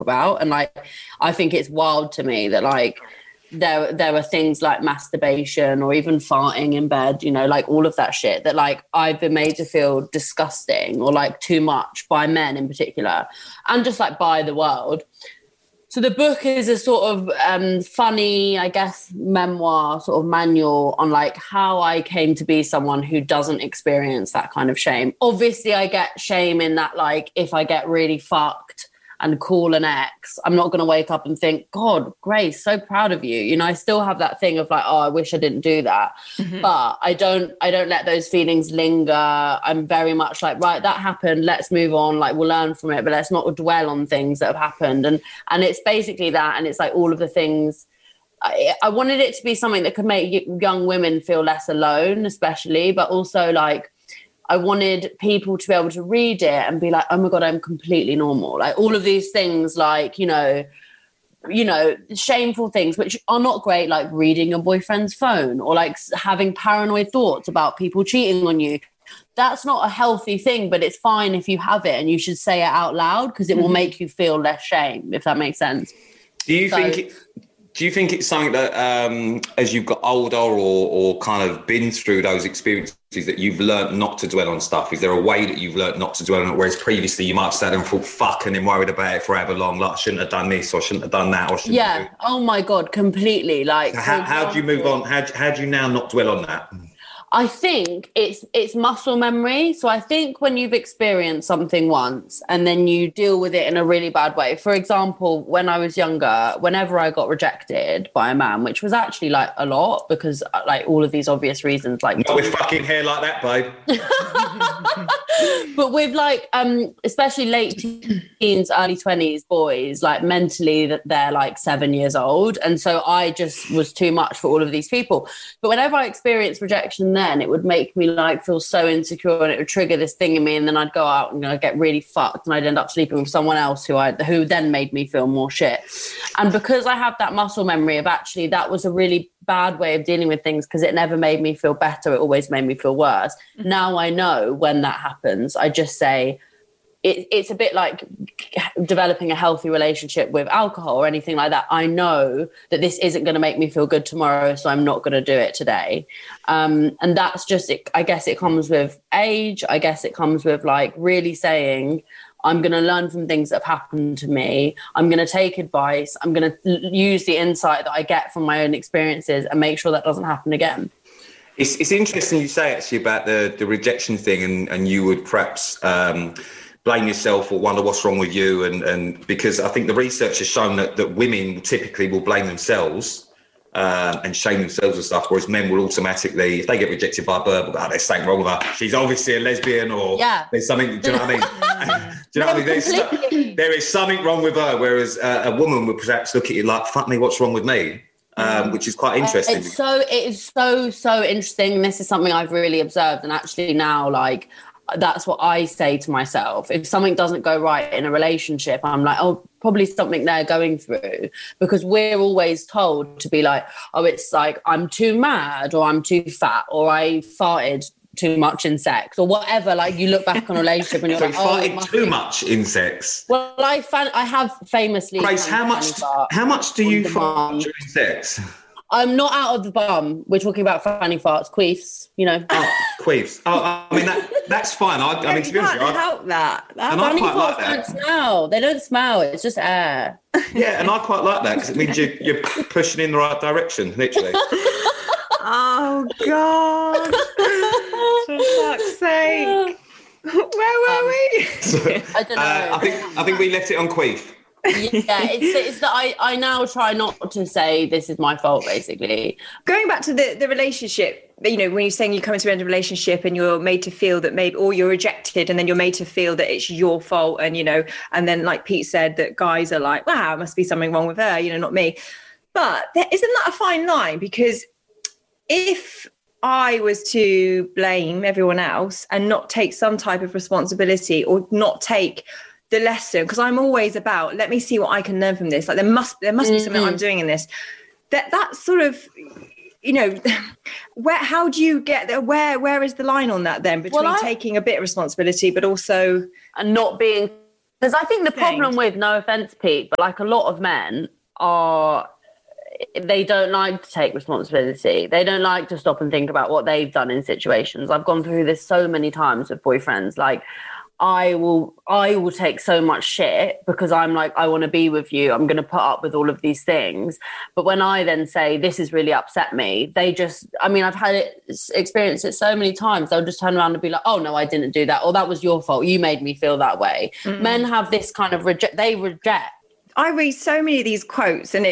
about. And like, I think it's wild to me that like there are things like masturbation or even farting in bed, you know, like all of that shit that like I've been made to feel disgusting or like too much by men in particular, and just like by the world. So the book is a sort of funny, I guess, memoir sort of manual on like how I came to be someone who doesn't experience that kind of shame. Obviously, I get shame in that, like, if I get really fucked and call an ex, I'm not going to wake up and think, God, Grace, so proud of you. You know, I still have that thing of like, oh, I wish I didn't do that. Mm-hmm. But I don't let those feelings linger. I'm very much like, right, that happened. Let's move on. Like, we'll learn from it, but let's not dwell on things that have happened. And it's basically that. And it's like all of the things. I wanted it to be something that could make young women feel less alone, especially, but also like, I wanted people to be able to read it and be like, oh my God, I'm completely normal. Like all of these things, like, you know, shameful things, which are not great, like reading your boyfriend's phone or like having paranoid thoughts about people cheating on you. That's not a healthy thing, but it's fine if you have it, and you should say it out loud because it will make you feel less shame, if that makes sense. Do you think it's something that as you've got older or kind of been through those experiences that you've learned not to dwell on stuff? Is there a way that you've learned not to dwell on it, whereas previously you might have sat and thought, fuck, and then worried about it forever long, like I shouldn't have done this or shouldn't have done that or shouldn't have oh my God, completely. Like, so how do you move on? How do you now not dwell on that? I think it's muscle memory. So I think when you've experienced something once and then you deal with it in a really bad way. For example, when I was younger, whenever I got rejected by a man, which was actually like a lot because like all of these obvious reasons, like not with fucking hair like that, babe. But with like especially late teens, early 20s boys, like mentally that they're like 7 years old, and so I just was too much for all of these people. But whenever I experienced rejection, then it would make me like feel so insecure, and it would trigger this thing in me, and then I'd go out and I'd get really fucked, and I'd end up sleeping with someone else who then made me feel more shit. And because I have that muscle memory of actually that was a really bad way of dealing with things because it never made me feel better, it always made me feel worse. Mm-hmm. Now I know when that happens, I just say it's a bit like developing a healthy relationship with alcohol or anything like that. I know that this isn't going to make me feel good tomorrow, so I'm not going to do it today. And that's just it. I guess it comes with age. I guess it comes with like really saying, I'm going to learn from things that have happened to me. I'm going to take advice. I'm going to use the insight that I get from my own experiences and make sure that doesn't happen again. It's interesting you say actually about the rejection thing, and you would perhaps blame yourself or wonder what's wrong with you, and because I think the research has shown that women typically will blame themselves and shame themselves and stuff, whereas men will automatically, if they get rejected by a bird, there's something wrong with her. She's obviously a lesbian, or there's something. Do you know what I mean? Do you know what I mean? There is something wrong with her, whereas a woman would perhaps look at you like, "Fuck me, what's wrong with me?" Which is quite interesting. It is so interesting. This is something I've really observed, and actually now, like, that's what I say to myself. If something doesn't go right in a relationship, I'm like, oh, probably something they're going through, because we're always told to be like, oh, it's like I'm too mad, or I'm too fat, or I farted too much in sex, or whatever. Like, you look back on a relationship and you're like, oh, farted too much in sex. Well, I have famously. Grace, how much do you fart during sex? I'm not out of the bum. We're talking about fanny farts, queefs, you know. Oh, queefs. Oh, I mean, that's fine. I mean, to be honest, I help that. Fanny farts don't smell. They don't smell. It's just air. Yeah, and I quite like that because it means you're pushing in the right direction, literally. Oh, God. For fuck's sake. Where were we? I don't know. I think we left it on queef. Yeah, it's that I now try not to say this is my fault, basically. Going back to the relationship, you know, when you're saying you come into the end of a relationship and you're made to feel that maybe, or you're rejected, and then you're made to feel that it's your fault, and, you know, and then like Pete said, that guys are like, wow, it must be something wrong with her, you know, not me. But isn't that a fine line? Because if I was to blame everyone else and not take some type of responsibility, or not take the lesson, because I'm always about, let me see what I can learn from this. Like there must be something I'm doing in this. That sort of, you know, how do you get there? Where is the line on that then between taking a bit of responsibility, but also and not being Because I think the problem with, no offense, Pete, but like a lot of men they don't like to take responsibility. They don't like to stop and think about what they've done in situations. I've gone through this so many times with boyfriends. Like, I will take so much shit because I'm like, I want to be with you. I'm going to put up with all of these things. But when I then say, this has really upset me, they just, I mean, I've experienced it so many times. They'll just turn around and be like, oh no, I didn't do that. Or that was your fault. You made me feel that way. Mm-hmm. Men have this kind of reject. I read so many of these quotes, and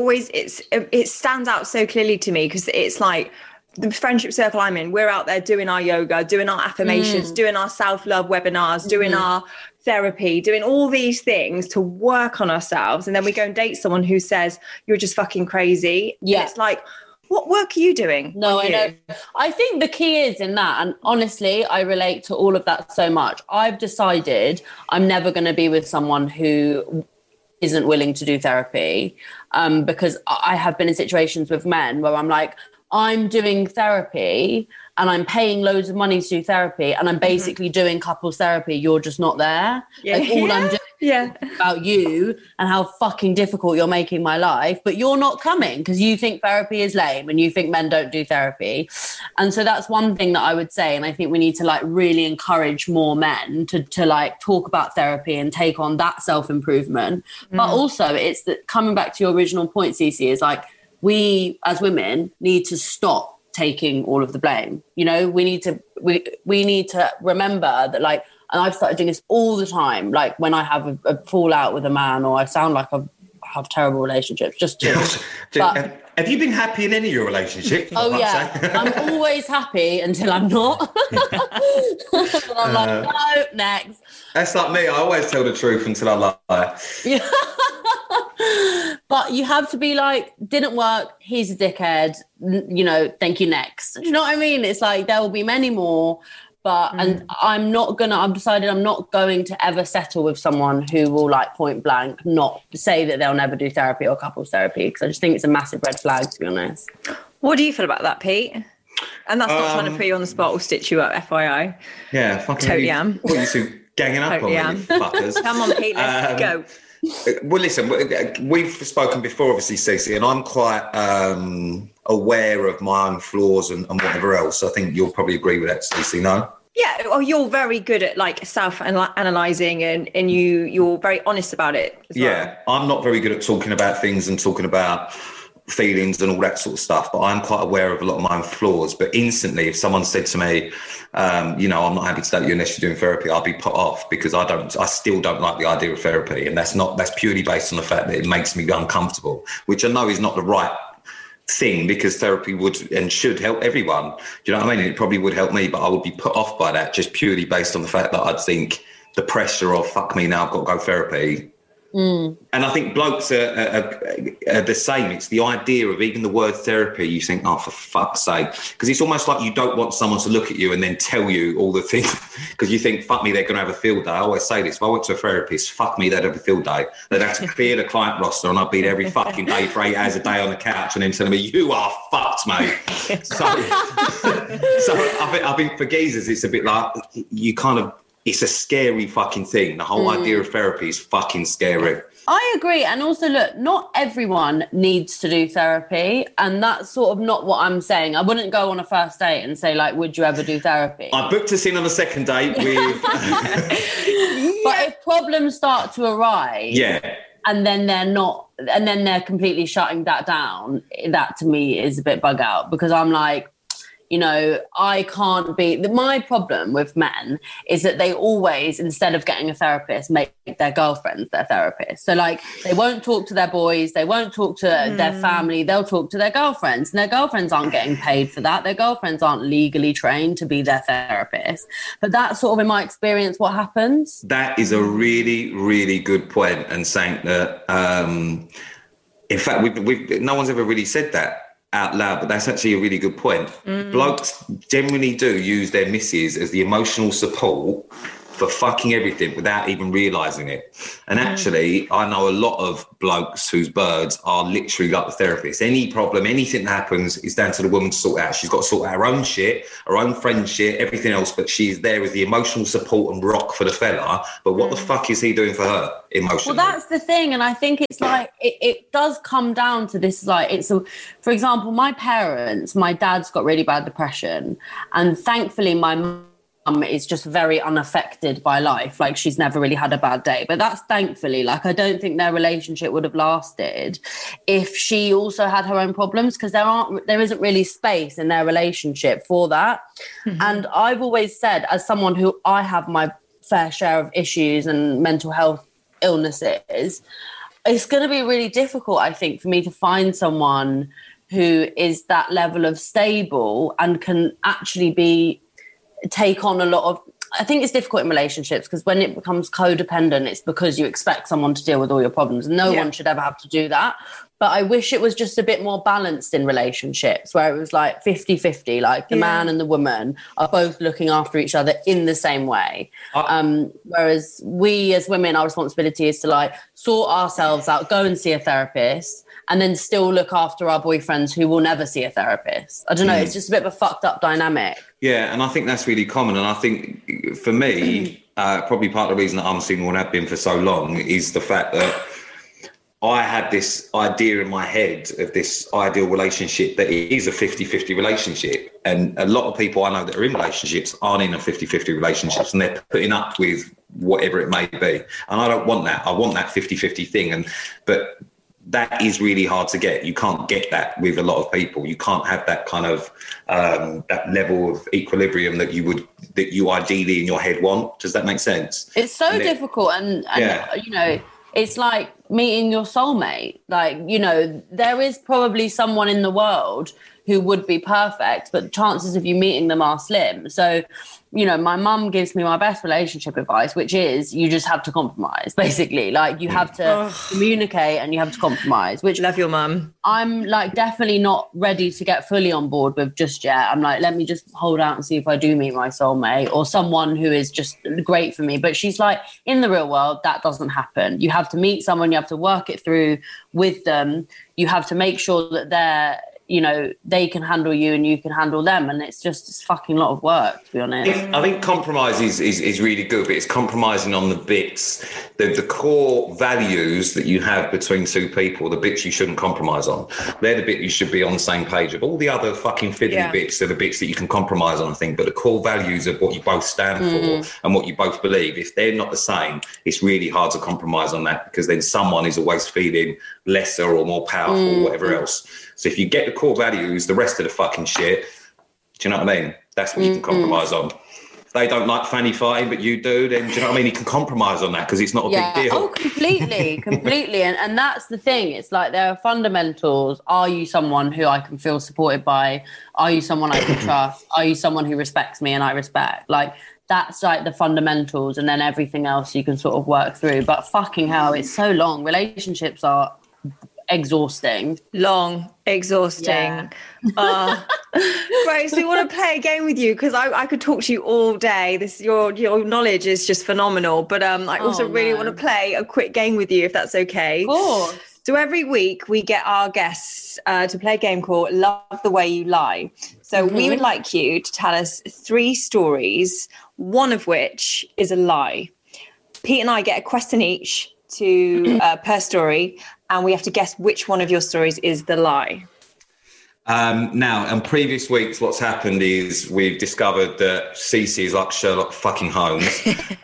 it stands out so clearly to me, because it's like, the friendship circle I'm in, we're out there doing our yoga, doing our affirmations, doing our self-love webinars, doing our therapy, doing all these things to work on ourselves. And then we go and date someone who says, you're just fucking crazy. Yeah. And it's like, what work are you doing? No, I know. I think the key is in that. And honestly, I relate to all of that so much. I've decided I'm never going to be with someone who isn't willing to do therapy, because I have been in situations with men where I'm like, I'm doing therapy and I'm paying loads of money to do therapy, and I'm basically doing couples therapy. You're just not there. Yeah. Like, all I'm doing is about you and how fucking difficult you're making my life, but you're not coming because you think therapy is lame and you think men don't do therapy. And so that's one thing that I would say. And I think we need to like really encourage more men to like talk about therapy and take on that self-improvement. But also it's that, coming back to your original point, Cece, is like, we as women need to stop taking all of the blame. You know, we need to remember that, like, and I've started doing this all the time, like when I have a fallout with a man, or I sound like I have terrible relationships, just two. But, have you been happy in any of your relationships? Oh yeah, I'm always happy until I'm not. And I'm like, no, next. That's like me. I always tell the truth until I lie. Yeah. But you have to be like, didn't work, he's a dickhead, you know, thank you, next. Do you know what I mean? It's like, there will be many more, but and I've decided I'm not going to ever settle with someone who will like point blank not say that they'll never do therapy or couples therapy, because I just think it's a massive red flag, to be honest. What do you feel about that, Pete? And that's not trying to put you on the spot or stitch you up, FYI. Yeah, fucking totally am. What are you two ganging up on me, fuckers? Come on, Pete, let's go. Well, listen, we've spoken before, obviously, Cece, and I'm quite aware of my own flaws and whatever else. I think you'll probably agree with that, Cece, no? Yeah, well, you're very good at like self-analysing and you're very honest about it as well. Yeah, I'm not very good at talking about things and talking about feelings and all that sort of stuff, but I'm quite aware of a lot of my own flaws. But instantly, if someone said to me, you know, I'm not happy to date you unless you're doing therapy, I'll be put off, because I still don't like the idea of therapy. And that's purely based on the fact that it makes me uncomfortable, which I know is not the right thing, because therapy would and should help everyone. Do you know what I mean? It probably would help me, but I would be put off by that just purely based on the fact that I'd think the pressure of, fuck me, now I've got to go therapy. And I think blokes are the same. It's the idea of even the word therapy, you think, oh, for fuck's sake. Because it's almost like you don't want someone to look at you and then tell you all the things, because you think, fuck me, they're going to have a field day. I always say this, if I went to a therapist, fuck me, they'd have a field day. They'd have to clear the client roster, and I'd be there every fucking day for 8 hours a day on the couch and then telling me, you are fucked, mate. So I think for geezers, it's a bit like, you kind of, it's a scary fucking thing. The whole idea of therapy is fucking scary. I agree. And also, look, not everyone needs to do therapy. And that's sort of not what I'm saying. I wouldn't go on a first date and say, like, would you ever do therapy? I booked us in on a second date with... But if problems start to arise... And then they're completely shutting that down, that to me is a bit bug out, because I'm like, you know, I can't be... My problem with men is that they always, instead of getting a therapist, make their girlfriends their therapist. So, like, they won't talk to their boys, they won't talk to their family, they'll talk to their girlfriends. And their girlfriends aren't getting paid for that. Their girlfriends aren't legally trained to be their therapist. But that's sort of, in my experience, what happens. That is a really, really good point, and saying that, in fact, no one's ever really said that out loud, but that's actually a really good point. Blokes generally do use their missus as the emotional support for fucking everything without even realising it. And actually, I know a lot of blokes whose birds are literally like the therapist. Any problem, anything that happens is down to the woman to sort out. She's got to sort out her own shit, her own friend's shit, everything else, but she's there as the emotional support and rock for the fella. But what the fuck is he doing for her emotionally? Well, that's the thing. And I think it's like, it does come down to this, like, for example, my parents, my dad's got really bad depression. And thankfully, my mum is just very unaffected by life. Like, she's never really had a bad day. But that's thankfully, like, I don't think their relationship would have lasted if she also had her own problems, because there isn't really space in their relationship for that. Mm-hmm. And I've always said, as someone who I have my fair share of issues and mental health illnesses, it's going to be really difficult, I think, for me to find someone who is that level of stable and can actually take on a lot of, I think it's difficult in relationships because when it becomes codependent, it's because you expect someone to deal with all your problems. No one should ever have to do that. But I wish it was just a bit more balanced in relationships where it was like 50-50, like the man and the woman are both looking after each other in the same way. Whereas we as women, our responsibility is to like sort ourselves out, go and see a therapist, and then still look after our boyfriends who will never see a therapist. I don't know, it's just a bit of a fucked up dynamic. Yeah, and I think that's really common. And I think for me, probably part of the reason that I'm single and have been for so long is the fact that I had this idea in my head of this ideal relationship that it is a 50-50 relationship. And a lot of people I know that are in relationships aren't in a 50-50 relationships and they're putting up with whatever it may be. And I don't want that. I want that 50-50 thing. But that is really hard to get. You can't get that with a lot of people. You can't have that kind of that level of equilibrium that you ideally in your head want. Does that make sense? It's so difficult, and you know, it's like meeting your soulmate. Like, you know, there is probably someone in the world who would be perfect, but chances of you meeting them are slim. So, you know, my mum gives me my best relationship advice, which is you just have to compromise, basically. Like, you have to communicate and you have to compromise, which... Love your mum. I'm, like, definitely not ready to get fully on board with just yet. I'm like, let me just hold out and see if I do meet my soulmate or someone who is just great for me. But she's like, in the real world, that doesn't happen. You have to meet someone, you have to work it through with them. You have to make sure that they're, you know, they can handle you and you can handle them. And it's just this fucking lot of work, to be honest. I think compromise is really good, but it's compromising on the bits, the core values that you have between two people, the bits you shouldn't compromise on. They're the bit you should be on the same page of. All the other fucking fiddly bits are the bits that you can compromise on, I think. But the core values of what you both stand for and what you both believe, if they're not the same, it's really hard to compromise on that, because then someone is always feeling lesser or more powerful or whatever else. So if you get the core values, the rest of the fucking shit, do you know what I mean? That's what you can compromise on. If they don't like fanny fighting, but you do, then do you know what I mean? You can compromise on that because it's not a big deal. Oh, completely. And that's the thing. It's like there are fundamentals. Are you someone who I can feel supported by? Are you someone I can trust? Are you someone who respects me and I respect? Like, that's like the fundamentals, and then everything else you can sort of work through. But fucking hell, it's so long. Relationships are exhausting. Long, exhausting. Grace, we want to play a game with you because I could talk to you all day. Your knowledge is just phenomenal. But I also really want to play a quick game with you, if that's okay. Of course. So every week we get our guests to play a game called Love the Way You Lie. So we would like you to tell us 3 stories, one of which is a lie. Pete and I get a question each per story, and we have to guess which one of your stories is the lie. Now, in previous weeks, what's happened is we've discovered that Cece is like Sherlock fucking Holmes.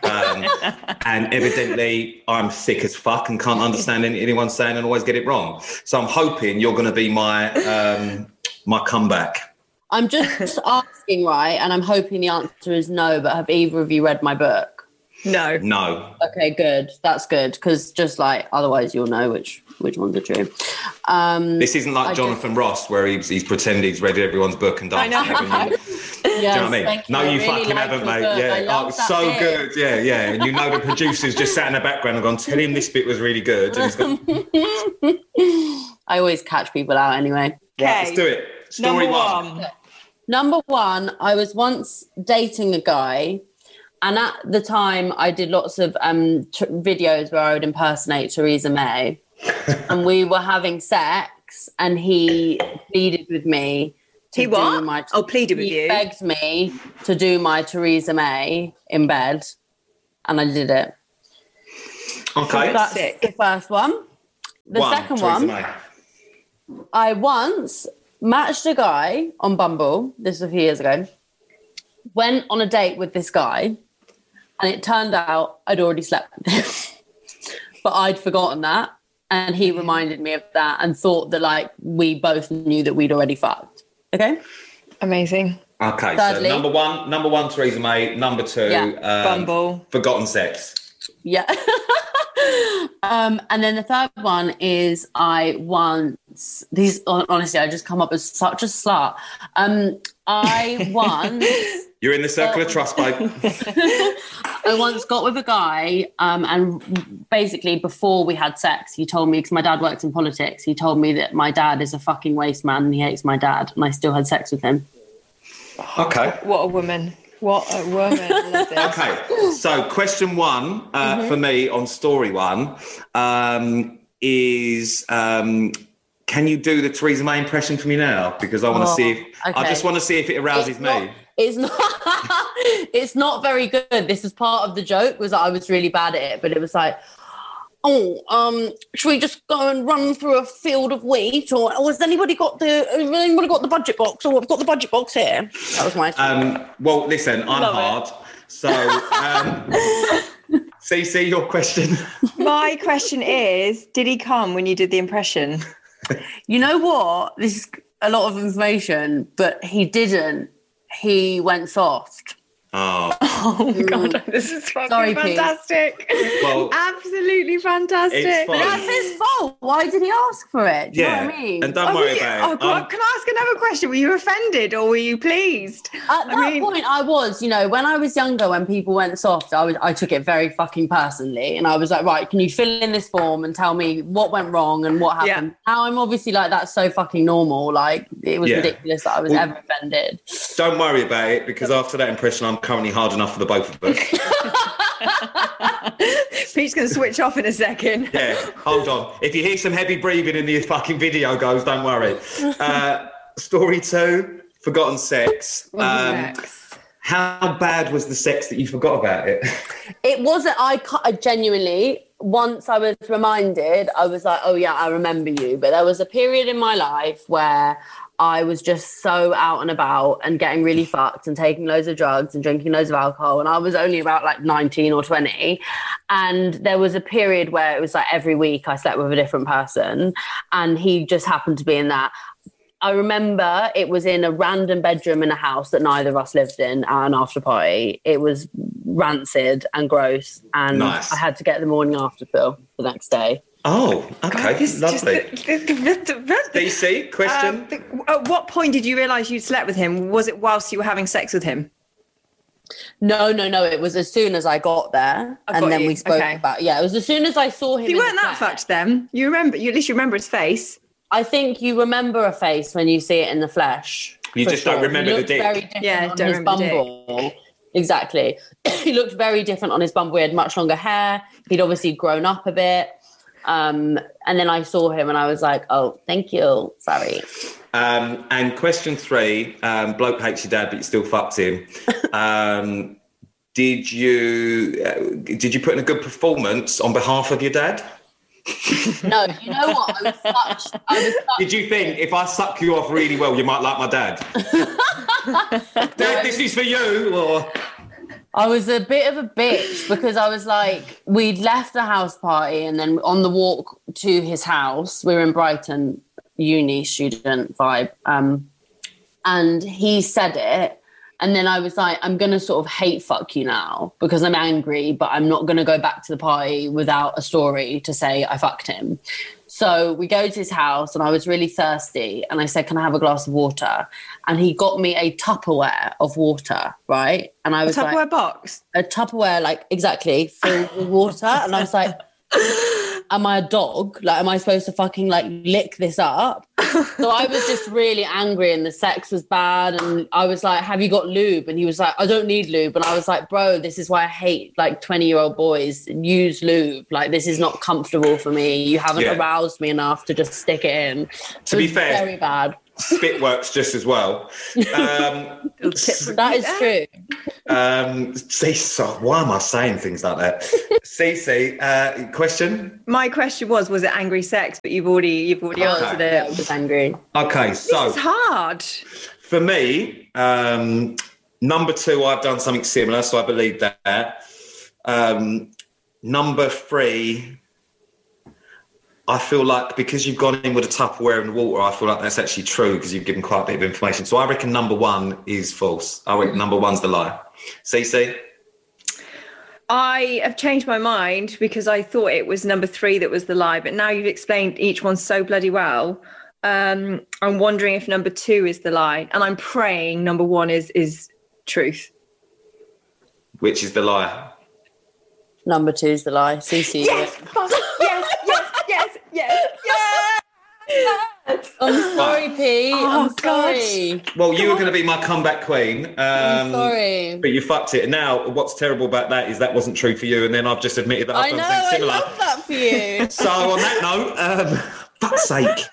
And evidently I'm thick as fuck and can't understand anyone saying and always get it wrong. So I'm hoping you're going to be my comeback. I'm just asking, right? And I'm hoping the answer is no, but have either of you read my book? No. Okay, good. That's good, because just like otherwise you'll know which ones are true. This isn't like Jonathan Ross, where he's pretended he's read everyone's book and done. I know. Do you know what I mean? No, you really fucking haven't, mate. Yeah, so bit. Good. Yeah. And you know the producers just sat in the background and gone, tell him this bit was really good. And he's gone, I always catch people out anyway. Okay. Right, let's do it. Story one. Number one, I was once dating a guy And at the time, I did lots of videos where I would impersonate Theresa May. And we were having sex, and he pleaded with me to pleaded with you? He begged me to do my Theresa May in bed, and I did it. Okay. So that's the first one. The second Theresa one, May. I once matched a guy on Bumble, this was a few years ago, went on a date with this guy, and it turned out I'd already slept with him. But I'd forgotten that, and he reminded me of that and thought that, like, we both knew that we'd already fucked. Okay? Amazing. Okay, Thirdly, so number one, Theresa May. Number two, Bumble. Forgotten sex. Yeah. And then the third one is honestly, I just come up as such a slut. I once... You're in the circle of trust, babe. I once got with a guy, and basically before we had sex, he told me, because my dad works in politics, he told me that my dad is a fucking waste man and he hates my dad, and I still had sex with him. Okay. What a woman. What a woman. I love this. Okay, so question one for me on story one is... can you do the Theresa May impression for me now? Because I want to see if I just want to see if it arouses me. It's not. It's not very good. This is part of the joke. Was that I was really bad at it, but it was like, should we just go and run through a field of wheat, or has anybody got the budget box? Or I've got the budget box here. That was my. Well, listen, I'm hard, so. Cece, your question. My question is: did he come when you did the impression? You know what? This is a lot of information, but he didn't. He went soft. Oh God, this is fucking fantastic. Well, absolutely fantastic. But that's his fault. Why did he ask for it? Do you know what I mean? And don't worry about it. God, can I ask another question? Were you offended or were you pleased? At that point, I was. You know, when I was younger, when people went soft, I took it very fucking personally, and I was like, right, can you fill in this form and tell me what went wrong and what happened? Yeah. Now I'm obviously like, that's so fucking normal. Like, it was ridiculous that I was ever offended. Don't worry about it, because after that impression, I'm currently hard enough for the both of us. Pete's going to switch off in a second. Yeah, hold on. If you hear some heavy breathing in the fucking video goes, don't worry. Story two, forgotten sex. How bad was the sex that you forgot about it? It wasn't, I genuinely, once I was reminded, I was like, oh yeah, I remember you. But there was a period in my life where I was just so out and about and getting really fucked and taking loads of drugs and drinking loads of alcohol. And I was only about like 19 or 20. And there was a period where it was like every week I slept with a different person. And he just happened to be in that. I remember it was in a random bedroom in a house that neither of us lived in at an after party. It was rancid and gross. And I had to get the morning after pill the next day. Oh, okay. God, lovely. DC, question? At what point did you realise you'd slept with him? Was it whilst you were having sex with him? No. It was as soon as I got there. We spoke about it. Yeah, it was as soon as I saw him. You weren't that fucked then. You remember, at least you remember his face. I think you remember a face when you see it in the flesh. You just don't remember the dick. Very different on his Bumble. Exactly. He looked very different on his Bumble. He had much longer hair. He'd obviously grown up a bit. And then I saw him and I was like, oh, thank you. Sorry. And question three, bloke hates your dad, but you still fucked him. Did you put in a good performance on behalf of your dad? No, you know what? I was such Did you think if I suck you off really well, you might like my dad? Dad, this is for you. Or... I was a bit of a bitch because I was like, we'd left the house party and then on the walk to his house, we were in Brighton, uni student vibe, and he said it. And then I was like, I'm going to sort of hate fuck you now because I'm angry, but I'm not going to go back to the party without a story to say I fucked him. So we go to his house and I was really thirsty. And I said, can I have a glass of water? And he got me a Tupperware of water, right? And I was like... A Tupperware box? A Tupperware, like, exactly, filled with water. And I was like... am I a dog? Like, am I supposed to fucking like lick this up? So I was just really angry, and the sex was bad. And I was like, have you got lube? And he was like, I don't need lube. And I was like, bro, this is why I hate like 20-year-old boys. Use lube. Like, this is not comfortable for me. You haven't aroused me enough to just stick it in. To be fair, very bad. Spit works just as well. That is true. So why am I saying things like that? Cece, question? My question was it angry sex? But you've already answered it. I was angry. Okay, so this is hard. For me, number 2, I've done something similar, so I believe that. Number 3, I feel like because you've gone in with a Tupperware and water, I feel like that's actually true because you've given quite a bit of information. So I reckon number 1 is false. I reckon number 1's the lie. Cece? I have changed my mind because I thought it was number 3 that was the lie, but now you've explained each one so bloody well. I'm wondering if number 2 is the lie, and I'm praying number 1 is truth. Which is the lie? Number 2 is the lie. Cece. Yes, yes. I'm sorry, Pete. I'm sorry. Well, you were going to be my comeback queen. I'm sorry. But you fucked it. And now what's terrible about that is that wasn't true for you. And then I've just admitted that I've done something similar. I love that for you. So on that note, fuck's sake.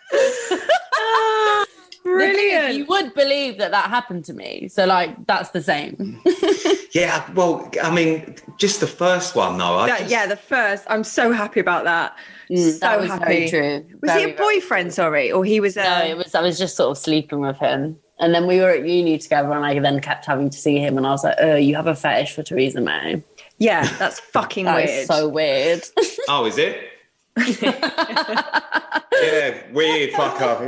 Brilliant. You would believe that happened to me. So, like, that's the same. Yeah, well, I mean, just the first one, though. The first. I'm so happy about that. That was happy. Very true. Was he a boyfriend, sorry? Or he was No, I was just sort of sleeping with him. And then we were at uni together, and I then kept having to see him. And I was like, oh, you have a fetish for Theresa May. Yeah, that's fucking weird. That is so weird. Oh, is it? Yeah, weird fucker.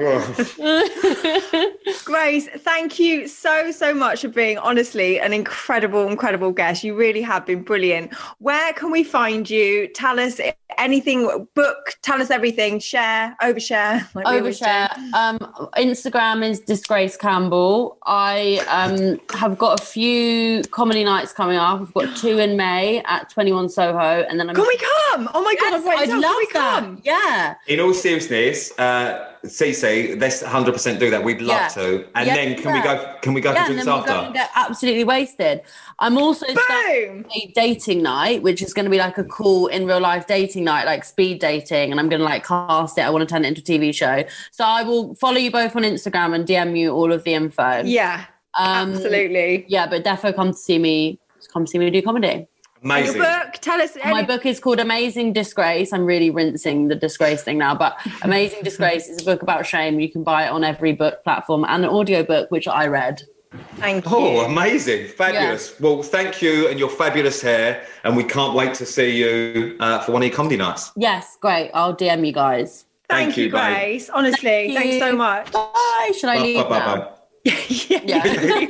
Grace, thank you so much for being honestly an incredible guest. You really have been brilliant. Where can we find you? Tell us anything, book, tell us everything, share, overshare. Overshare. Instagram is Disgrace Campbell. I have got a few comedy nights coming up. I've got 2 in May at 21 Soho, and then Can we come? Oh my God, I'd love that. Come? Yeah. In all seriousness, Cece, let's 100% do that. We'd love to. And then can we go for drinks after? We'll go and get absolutely wasted. I'm also starting a dating night, which is going to be like a cool in real life dating night, like speed dating, and I'm going to like cast it. I want to turn it into a TV show. So I will follow you both on Instagram and DM you all of the info. Yeah, absolutely. Yeah, but defo come to see me do comedy. Amazing. And your book, tell us. My book is called Amazing Disgrace. I'm really rinsing the disgrace thing now, but Amazing Disgrace is a book about shame. You can buy it on every book platform and an audiobook, which I read. Thank you. Oh, amazing. Fabulous. Yeah. Well, thank you and your fabulous hair. And we can't wait to see you for one of your comedy nights. Yes, great. I'll DM you guys. Thank you, Grace. Babe. Honestly, thanks so much. Bye. Should I leave now? Bye. Yeah.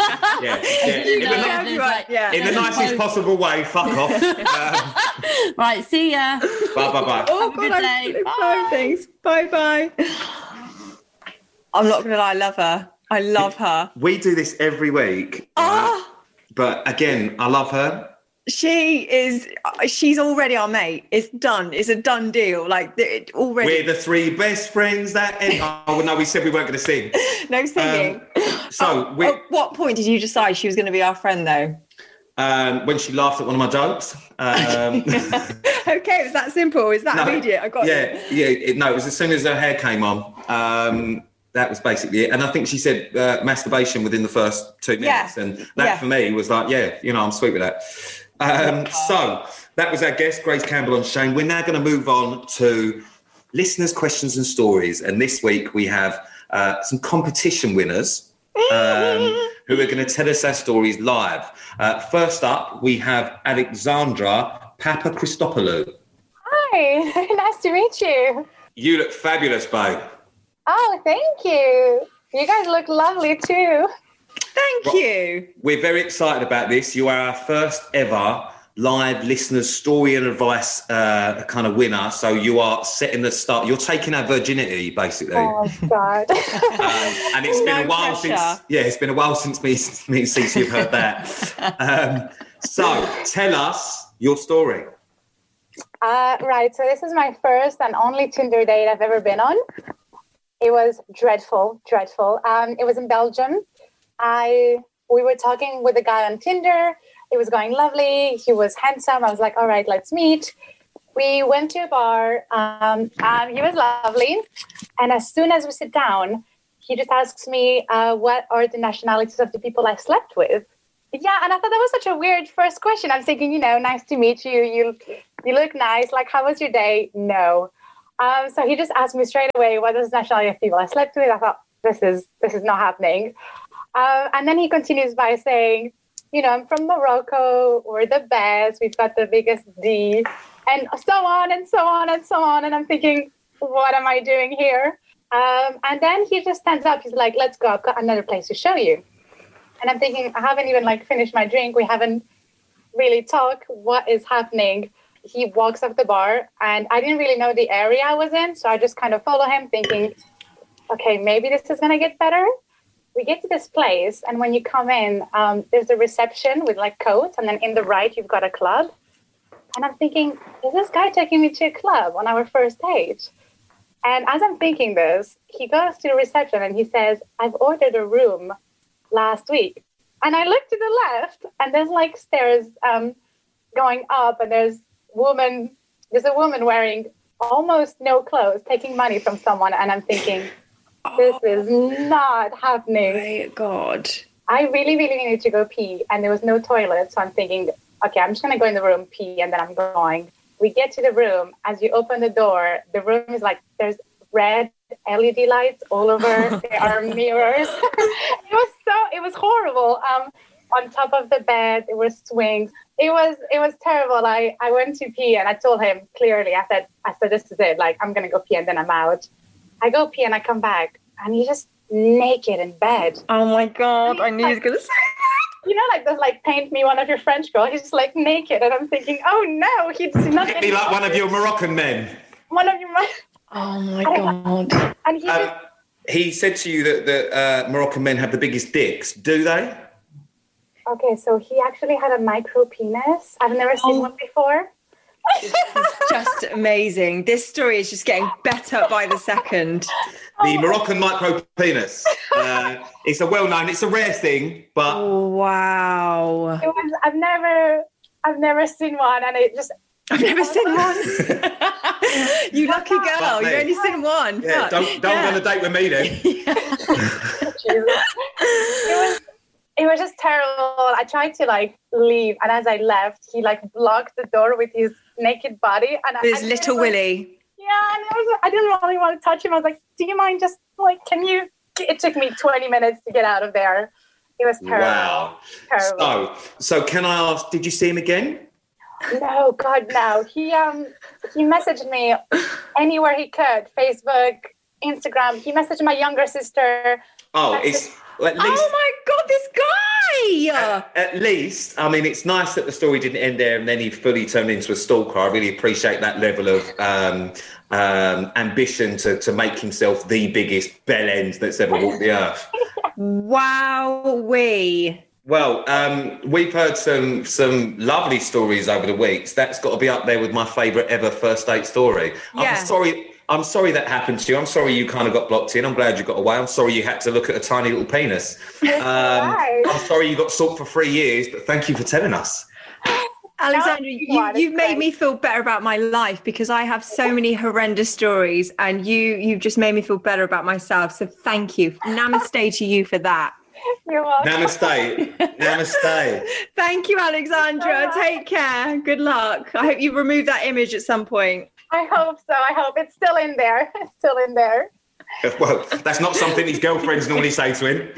In the nicest possible way. Fuck off. Right, see ya. Bye. Oh, God, I'm bye. Thanks. Bye. I'm not going to lie, I love her. I love her. We do this every week. But again, I love her. She's already our mate. It's done. It's a done deal. Like already. We're the 3 best friends that no, we said we weren't going to sing. No singing. At what point did you decide she was going to be our friend though? When she laughed at one of my jokes. Okay, it was that simple. Is that immediate? I got it. Yeah. It was as soon as her hair came on. That was basically it. And I think she said masturbation within the first 2 minutes. Yeah. And that for me was like, I'm sweet with that. So that was our guest, Grace Campbell on Shame. We're now going to move on to listeners' questions and stories. And this week we have some competition winners who are going to tell us their stories live. First up, we have Alexandra Papakhristopoulou. Hi, nice to meet you. You look fabulous, babe. Oh, thank you. You guys look lovely too. Thank you. We're very excited about this. You are our first ever live listeners' story and advice kind of winner. So you are setting the start. You're taking our virginity, basically. Oh, God. And it's been a while since me and Cece have heard that. So tell us your story. Right. So this is my first and only Tinder date I've ever been on. It was dreadful. It was in Belgium. We were talking with a guy on Tinder. It was going lovely. He was handsome. I was like, all right, let's meet. We went to a bar, and he was lovely. And as soon as we sit down, he just asks me, what are the nationalities of the people I slept with? Yeah, and I thought that was such a weird first question. I'm thinking, nice to meet you. You look nice. Like, how was your day? No. So he just asked me straight away, what is the nationality of people I slept with? I thought, this is not happening. And then he continues by saying, I'm from Morocco. We're the best. We've got the biggest D. And so on and so on and so on. And I'm thinking, what am I doing here? And then he just stands up. He's like, let's go. I've got another place to show you. And I'm thinking, I haven't even finished my drink. We haven't really talked. What is happening? He walks off the bar and I didn't really know the area I was in. So I just kind of follow him thinking, okay, maybe this is going to get better. We get to this place. And when you come in, there's a reception with coats. And then in the right, you've got a club. And I'm thinking, is this guy taking me to a club on our first date? And as I'm thinking this, he goes to the reception and he says, I've ordered a room last week. And I look to the left and there's stairs going up and there's a woman wearing almost no clothes, taking money from someone. And I'm thinking, this is not happening. Oh, God. I really, really needed to go pee and there was no toilet. So I'm thinking, okay, I'm just going to go in the room, pee, and then I'm going. We get to the room. As you open the door, the room is there's red LED lights all over. There are mirrors. It was horrible. On top of the bed, there were swings. It was terrible. I went to pee and I told him clearly, I said, this is it. I'm going to go pee and then I'm out. I go pee and I come back and he's just naked in bed. Oh my God. I knew he was going to say that. Those paint me one of your French girls. He's just naked. And I'm thinking, oh no, he's not. It'd be like one of your Moroccan men. One of your. Oh my God. And he said to you that Moroccan men have the biggest dicks. Do they? Okay, so he actually had a micro penis. I've never seen one before. It's just amazing. This story is just getting better by the second. The Moroccan micro penis. It's a rare thing, but wow. I've never seen one, and I've never seen one. You lucky girl. You've only seen one. Yeah, don't go on a date with me then. It was just terrible. I tried to leave, and as I left, he blocked the door with his naked body. And his little Willy. Yeah, and I didn't really want to touch him. I was like, do you mind just can you? It took me 20 minutes to get out of there. It was terrible. Wow. Terrible. So can I ask, did you see him again? No, God, no. He messaged me anywhere he could. Facebook, Instagram. He messaged my younger sister. Oh, at least, oh my God, this guy! At least, I mean, it's nice that the story didn't end there and then he fully turned into a stalker. I really appreciate that level of ambition to make himself the biggest bell end that's ever walked the earth. Wowee. Well, we've heard some lovely stories over the weeks. That's got to be up there with my favourite ever first date story. Yeah. I'm sorry that happened to you. I'm sorry you kind of got blocked in. I'm glad you got away. I'm sorry you had to look at a tiny little penis. I'm sorry you got stalked for 3 years, but thank you for telling us. Alexandra, you've made me feel better about my life because I have so many horrendous stories and you've just made me feel better about myself. So thank you. Namaste to you for that. You're welcome. Namaste. Namaste. Thank you, Alexandra. Take care. Good luck. I hope you remove that image at some point. I hope so. I hope it's still in there. It's still in there. Well, that's not something his girlfriends normally say to him.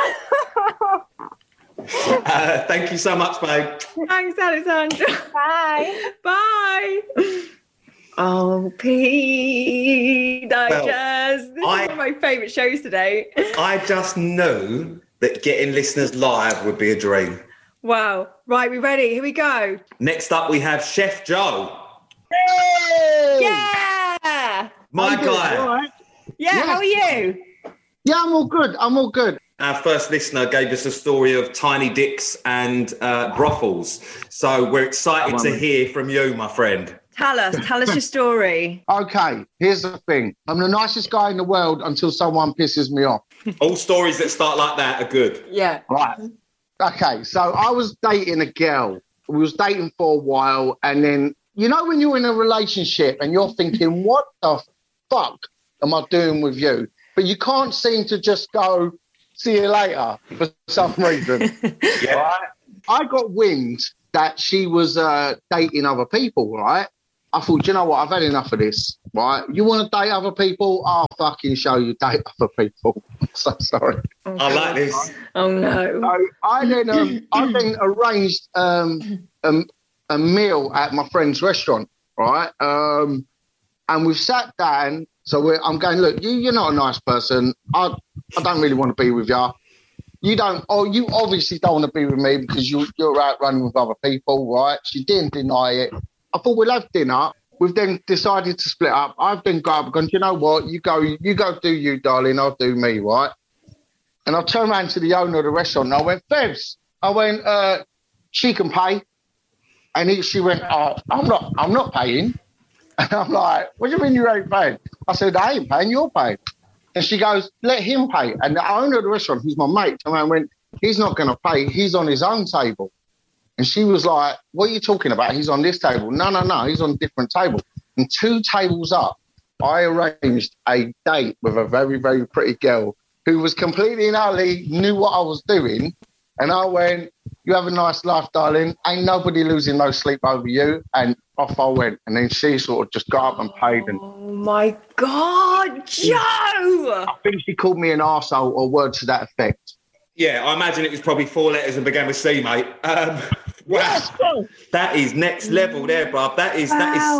Thank you so much, babe. Thanks, Alexandra. Bye. Bye. Oh, P Digest. This is one of my favourite shows today. I just knew that getting listeners live would be a dream. Wow. Right, we ready? Here we go. Next up, we have Chef Joe. Hey! Yeah. My I'm guy. good, all right. Yeah, Yes. how are you? Yeah, I'm all good. Our first listener gave us a story of tiny dicks and brothels. So we're excited to hear from you, my friend. Tell us your story. Okay, here's the thing. I'm the nicest guy in the world until someone pisses me off. All stories that start like that are good. Yeah. Right. Okay, so I was dating a girl. We was dating for a while, and then, you know when you're in a relationship and you're thinking, what the fuck am I doing with you? But you can't seem to just go, see you later, for some reason. Yeah. Right? I got wind that she was dating other people, right? I thought, you know what, I've had enough of this, right? You want to date other people? I'll fucking show you date other people. I'm so sorry. I like this. Oh, no. So I then arranged a meal at my friend's restaurant, right? And we've sat down. So I'm going, look, you're not a nice person. I don't really want to be with you. You obviously don't want to be with me because you're out running with other people, right? She didn't deny it. I thought we'll have dinner. We've then decided to split up. I've then got up and gone, you know what? You go do you, darling. I'll do me, right? And I turned around to the owner of the restaurant and I went, Febs, she can pay. And she went, oh, I'm not paying. And I'm like, what do you mean you ain't paying? I said, I ain't paying, you're paying. And she goes, let him pay. And the owner of the restaurant, who's my mate, turned around and went, he's not going to pay. He's on his own table. And she was like, what are you talking about? He's on this table. No, he's on a different table. And 2 tables up, I arranged a date with a very, very pretty girl who was completely and utterly knew what I was doing. And I went, you have a nice life, darling. Ain't nobody losing no sleep over you. And off I went. And then she sort of just got up and paid. And oh, my God, Joe! I think she called me an arsehole or words to that effect. Yeah, I imagine it was probably 4 letters and began with C, mate. Wow, that is next level there, bruv. That is.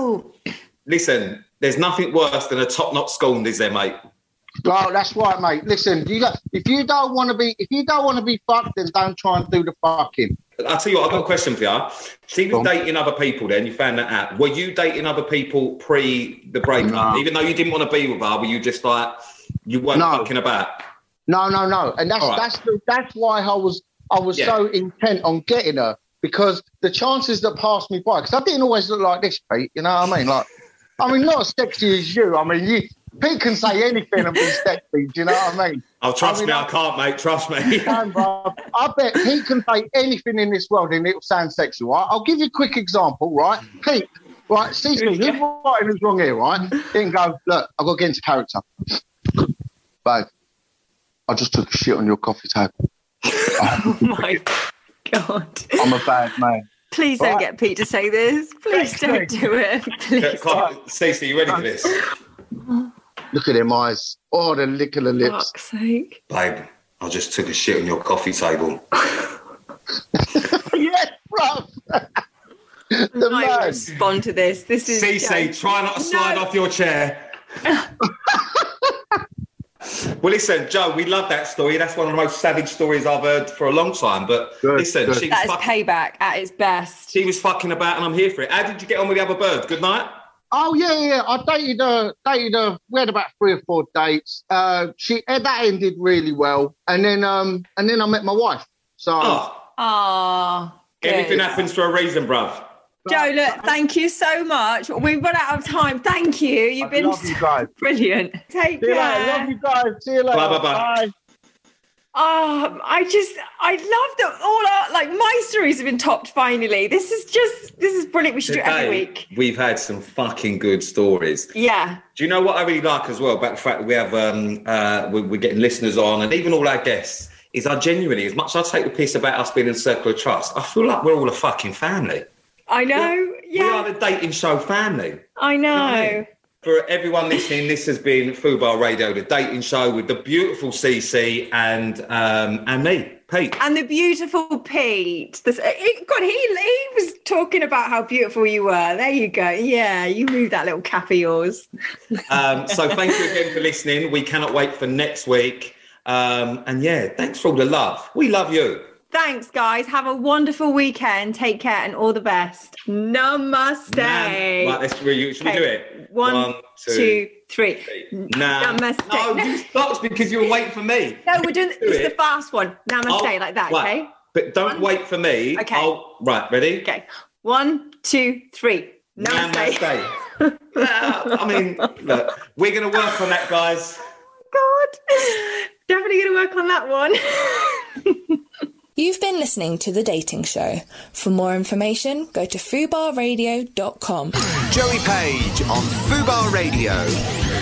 Listen, there's nothing worse than a top knot scorned, is there, mate? Well, that's right, mate. Listen, if you don't want to be fucked, then don't try and do the fucking. I'll tell you what, I've got a question for you. So you were dating other people then, you found that out. Were you dating other people pre the breakup? No. Even though you didn't want to be with her, were you just like, you weren't fucking about? No. And that's why I was so intent on getting her, because the chances that passed me by, because I didn't always look like this, Pete, you know what I mean? Like, not as sexy as you. I mean, Pete can say anything and be sexy, do you know what I mean? Oh, trust me, I can't, mate, trust me. I bet Pete can say anything in this world and it'll sound sexy, right? I'll give you a quick example, right? Pete, right, see, who's right and who's wrong here, right? He can go, look, I've got to get into character. Babe, I just took a shit on your coffee table. Oh, my God. I'm a bad man. Please don't get Pete to say this. Please don't do it. Please. Stacey, you ready for this? Look at them eyes. Oh, the lick of the lips. Fuck's sake. Babe, I just took a shit on your coffee table. Yes, bro. I respond to this. This is Stacey, try not to slide off your chair. Well, listen, Joe, we love that story. That's one of the most savage stories I've heard for a long time. But listen, she was payback at its best. She was fucking about, and I'm here for it. How did you get on with the other bird? Good night. Oh yeah. I dated her. We had about 3 or 4 dates. That ended really well, and then I met my wife. So, everything happens for a reason, bruv. Joe, look, thank you so much. We've run out of time. Thank you. You've been brilliant. Take care. Love you guys. See you later. Bye. I love that all my stories have been topped finally. This is brilliant. We should do it every week. We've had some fucking good stories. Yeah. Do you know what I really like as well about the fact that we have we're getting listeners on, and even all our guests, is I genuinely, as much as I take the piss about us being in a circle of trust, I feel like we're all a fucking family. I know. We are the dating show family. I know. You know what I mean? For everyone listening, this has been Fubar Radio, the dating show with the beautiful CC and me, Pete. And the beautiful Pete. God, he was talking about how beautiful you were. There you go. Yeah, you moved that little cap of yours. So thank you again for listening. We cannot wait for next week. Thanks for all the love. We love you. Thanks, guys. Have a wonderful weekend. Take care and all the best. Namaste. Should we do it? 1, 2, 3. Namaste. No, you stopped because you were waiting for me. No, we're doing this is the fast one. Namaste, like that, okay? But don't wait for me. Okay. Right, ready? Okay. 1, 2, 3. Namaste. I mean, look, we're going to work on that, guys. God, definitely going to work on that one. You've been listening to The Dating Show. For more information, go to fubarradio.com. Joey Page on Fubar Radio.